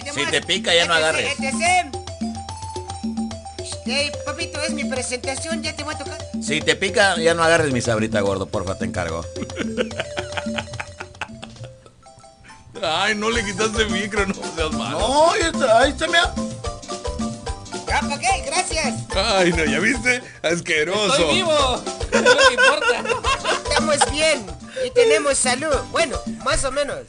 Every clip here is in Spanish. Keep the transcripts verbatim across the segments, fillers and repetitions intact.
Si te pica, ya no agarres. Hey, papito, es mi presentación, ya te voy a tocar. Si te pica, ya no agarres mi sabrita, gordo, porfa, te encargo. Ay, no le quitaste el micro, no seas malo. No, ahí está, ahí está, mira. Ya, ¿para qué? Gracias. Ay, no, ¿ya viste? Asqueroso. Estoy vivo. No me importa. Estamos bien y tenemos salud. Bueno, más o menos.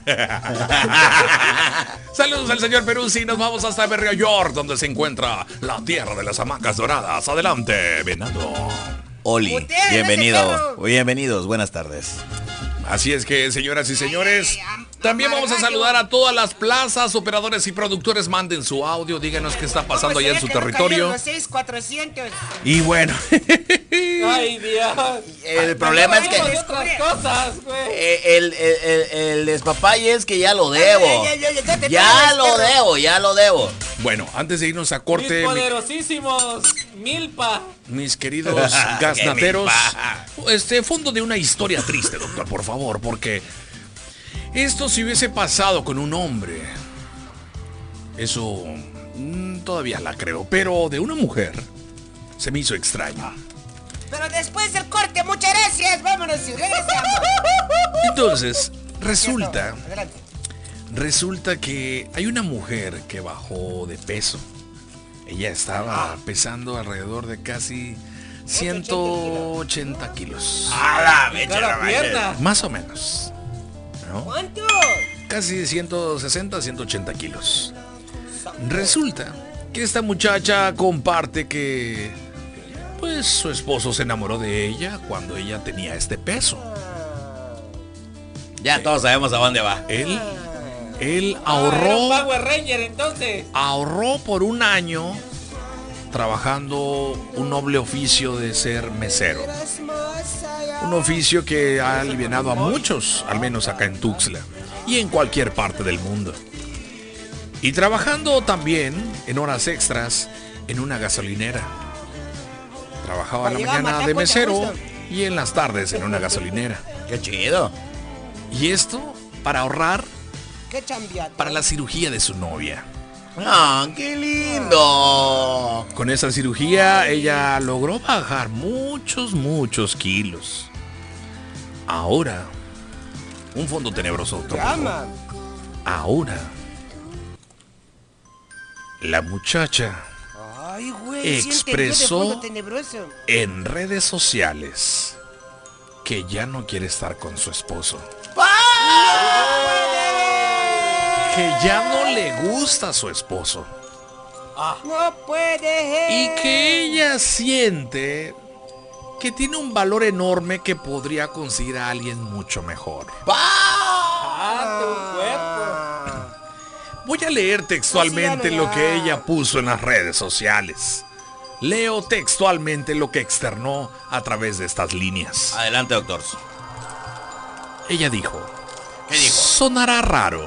Saludos al señor Peruzzi. Nos vamos hasta Nueva York, donde se encuentra la tierra de las hamacas doradas. Adelante, venado. Oli, Ustedes, bienvenido. ese Bienvenidos, buenas tardes. Así es que, señoras y señores, Ay, ay, también vamos a amargallo. saludar a todas las plazas, operadores y productores. Manden su audio, díganos qué está pasando allá en su territorio. seis cuatrocientos. Y bueno, Ay, Dios. El problema es que Hablemos de otras cosas, güey. eh, el, el, el, el despapalle es que ya lo debo. Ya, ya, ya, ya te Ya pagas, lo perro. debo, ya lo debo. bueno, antes de irnos a Mis corte, mi- poderosísimos Milpa. mis queridos gasnateros, me este fondo de una historia triste, doctor, por favor, porque esto si hubiese pasado con un hombre, eso mm, todavía la creo, pero de una mujer se me hizo extraño. Pero después del corte, muchas gracias. Vámonos y regresamos. Entonces, resulta, Adelante. resulta que hay una mujer que bajó de peso. Ella estaba pesando alrededor de casi ciento ochenta kilos. A la mecha, Cada no pierna. manches. Más o menos. ¿No? ¿Cuánto? Casi ciento sesenta, ciento ochenta kilos. Resulta que esta muchacha comparte que pues su esposo se enamoró de ella cuando ella tenía este peso. Ya todos sabemos a dónde va. Él, él Ah, era un ahorró, Power Ranger, entonces. ahorró por un año trabajando un noble oficio de ser mesero. Un oficio que ha alivianado a muchos, al menos acá en Tuxtla y en cualquier parte del mundo. Y trabajando también en horas extras en una gasolinera. Trabajaba en la Llegaba a mañana matar de con mesero gusto. y en las tardes en una gasolinera. Qué chido. Y esto para ahorrar ¿Qué chambeado? para la cirugía de su novia. Ah, qué lindo. Con esa cirugía ella logró bajar muchos, muchos kilos. Ahora, un fondo tenebroso, doctor, por favor. Llama. Ahora, la muchacha Ay, güey. Expresó- Tenebroso. en redes sociales que ya no quiere estar con su esposo. Que ya no le gusta a su esposo. No puede. Y que ella siente que tiene un valor enorme que podría conseguir a alguien mucho mejor. Ah, tu cuerpo. Voy a leer textualmente Así ya no lo que da. ella puso en las redes sociales. Leo textualmente lo que externó a través de estas líneas. Adelante, doctor. Ella dijo, ¿Qué dijo? sonará raro,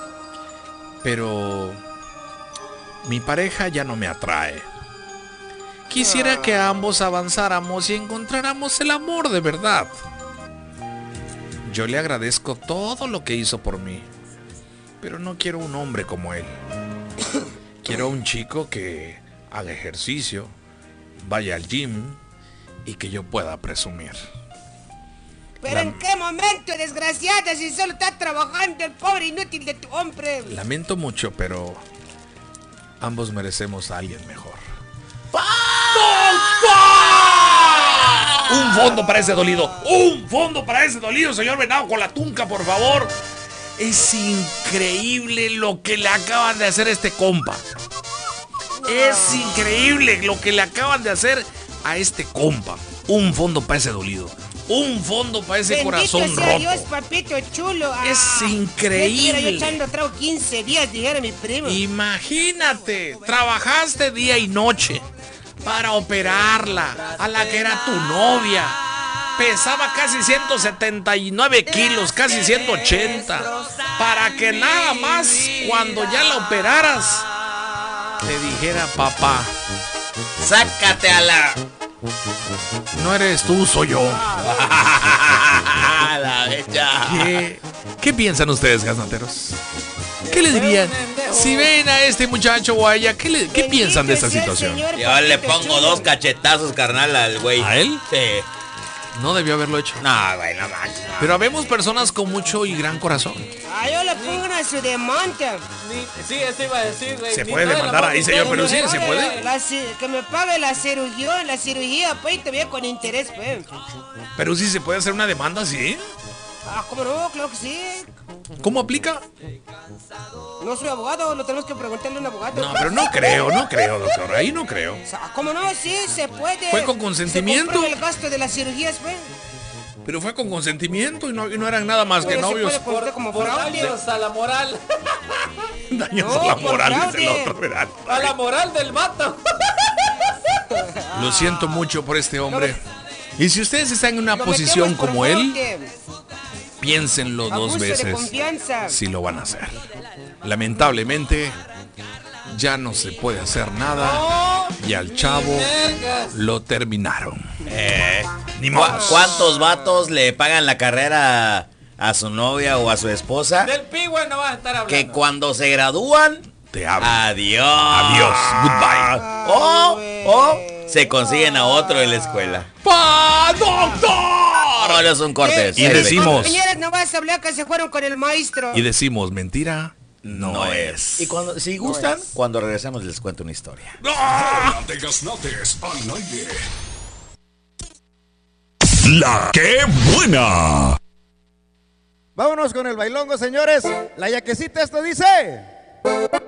pero mi pareja ya no me atrae. Quisiera que ambos avanzáramos y encontráramos el amor de verdad. Yo le agradezco todo lo que hizo por mí, pero no quiero un hombre como él. Quiero un chico que haga ejercicio, vaya al gym y que yo pueda presumir. Pero La- en qué momento, desgraciada, si solo está trabajando el pobre inútil de tu hombre. Lamento mucho, pero ambos merecemos a alguien mejor. Un fondo para ese dolido. Un fondo para ese dolido, señor Venado, con la tunca, por favor. Es increíble lo que le acaban de hacer a este compa. Es increíble lo que le acaban de hacer a este compa. Un fondo para ese dolido. Un fondo para ese Bendito corazón sea roto. Dios, papito chulo. Ah, Es increíble. Yo echando trago quince días, dijera mi primo. Imagínate, trabajaste día y noche para operarla, a la que era tu novia. Pesaba casi ciento setenta y nueve kilos, casi ciento ochenta. Para que nada más cuando ya la operaras te dijera, papá, Sácate a la... no eres tú, soy yo. a la mecha. ¿Qué, qué piensan ustedes, gasnateros? ¿Qué le dirían? Si ven a este muchacho o a ella, ¿qué, le, qué piensan de esta Bendito sea el situación? señor, Yo le papito pongo chulo. dos cachetazos, carnal, al güey. ¿A él? Sí. No debió haberlo hecho. No, güey, no manches. no. Pero habemos personas con mucho y gran corazón. Ah, yo le pongo una su demanda. Ni- sí, eso iba a decir, güey. ¿Se Ni puede todo el demandar amor, ahí, ni señor todo el Pelusi? amor. ¿Se puede? La ci- que me pague la cirugía, la cirugía, pues, y todavía con interés, pues. Pero sí se puede hacer una demanda, ¿sí? Ah, ¿cómo no? Claro que sí. ¿Cómo aplica? No soy abogado, lo tenemos que preguntarle a un abogado. No, pero no creo, no creo, doctor. Ahí no creo. O sea, ¿cómo no? Sí, se puede. ¿Fue con consentimiento? Se comprueba el gasto de las cirugías, pues. Pero fue con consentimiento y no, y no eran nada más que Pero se novios. puede contar Por, como por fraude. daños a la moral. Daños No, a la por moral, dice el fraude. otro, ¿verdad? A la moral del vato. Lo siento mucho por este hombre. Y si ustedes están en una Lo posición metemos por como él, fraude. piénsenlo dos Abuso de veces confianza. si lo van a hacer. Lamentablemente, ya no se puede hacer nada y al chavo Vergas. lo terminaron. Eh, Ni ¿cu- modo. ¿Cuántos vatos le pagan la carrera a su novia o a su esposa? Del pigüe no vas a estar hablando. Que cuando se gradúan, Te hablo. adiós. Adiós. Goodbye. O, Ay, o güey. se consiguen a otro en la escuela. ¡Pa, doctor! Ahora son cortes. Y decimos- Señores, no vas a hablar que se fueron con el maestro. Y decimos, mentira no, No es. es. Y cuando, si gustan, cuando regresemos les cuento una historia. No te gasnotes al aire. La que buena. Vámonos con el bailongo, señores. La yaquecita esto dice.